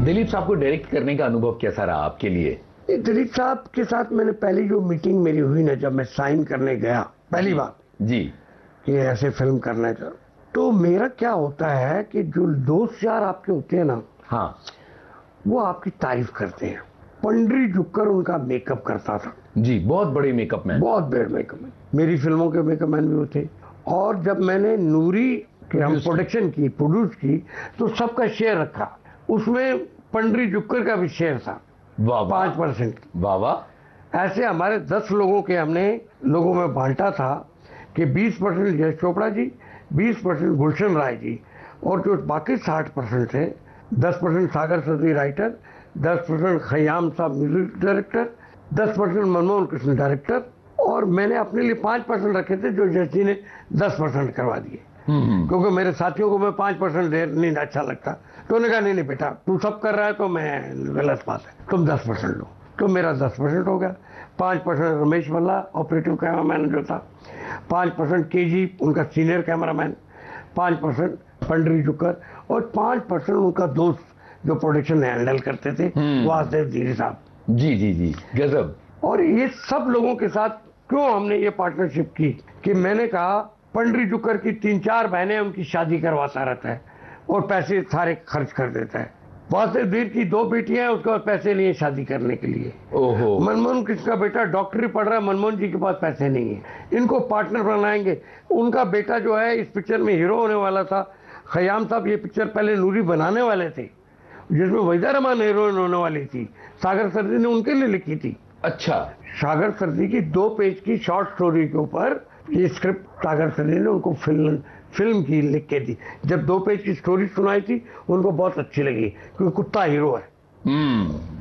दिलीप साहब को डायरेक्ट करने का अनुभव कैसा रहा आपके लिए? दिलीप साहब के साथ मैंने पहली जो मीटिंग मेरी हुई ना, जब मैं साइन करने गया पहली बार जी कि ऐसे फिल्म करने का, तो मेरा क्या होता है कि जो दोस्त यार आपके होते हैं ना, हाँ वो आपकी तारीफ करते हैं। पंडरी झुककर उनका मेकअप करता था जी, बहुत बड़े मेकअप मैन, बहुत बड़े मेकअप मैन, मेरी फिल्मों के मेकअप मैन भी वो थे। और जब मैंने नूरी की हम प्रोडक्शन की, प्रोड्यूस की, तो सबका शेयर रखा, उसमें पंडरी झुककर का भी शेयर था 5%। वाह वाह। ऐसे हमारे 10 लोगों के हमने लोगों में बांटा था कि 20% यश चोपड़ा जी, 20% गुलशन राय जी, और जो बाकी 60% है, 10% सागर सदी राइटर, 10% खयाम साहब music director, 10% Manmohan Krishna director, और मैंने अपने लिए 5% रखे थे जो यश जी ने 10% करवा दिए। क्योंकि मेरे साथियों को मैं 5% दे नहीं अच्छा लगता, तो उन्होंने कहा नहीं नहीं बेटा, तू सब कर रहा है तो मैं गलत बात है, तुम 10% लो। तो मेरा 10% हो गया। 5% रमेश भल्ला ऑपरेटिव कैमरामैन जो था, 5% केजी उनका सीनियर कैमरामैन, 5% पंडरी जुकर, और 5% उनका दोस्त जो प्रोडक्शन हैंडल करते थे, वासुदेव धीरे साहब। जी जी जी, गजब। और ये सब लोगों के साथ क्यों हमने ये पार्टनरशिप की कि मैंने कहा पंडरी जुकर की 3-4 बहनें उनकी शादी करवाता रहता है और पैसे सारे खर्च कर देता है। वासुदेव धीर की 2 बेटियां हैं, उसके पास पैसे नहीं है शादी करने के लिए। ओहो। मनमोहन कृष्ण का बेटा डॉक्टरी पढ़ रहा है, मनमोहन जी के पास पैसे नहीं है, इनको पार्टनर बनाएंगे। उनका बेटा जो है इस पिक्चर में हीरो होने वाला था। खयाम साहब ये पिक्चर पहले नूरी बनाने वाले थे, जिसमें वहीदा रहमान हीरोइन होने वाली थी, सागर सरदी ने उनके लिए लिखी थी। अच्छा। सागर सरदी की 2 पेज की शॉर्ट स्टोरी के ऊपर ये स्क्रिप्ट सागर सरदी ने उनको फिल्म की लिख के दी। जब 2 पेज की स्टोरी सुनाई थी, उनको बहुत अच्छी लगी, क्योंकि कुत्ता हीरो है।